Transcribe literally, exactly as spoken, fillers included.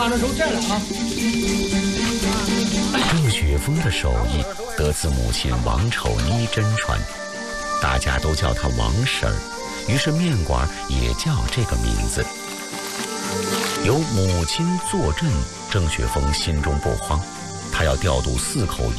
把这手摘了啊！ 郑雪峰的手艺得自母亲王丑妮真传，大家都叫她王婶儿，于是面馆也叫这个名字。有母亲坐镇，郑雪峰心中不慌，他要调度四口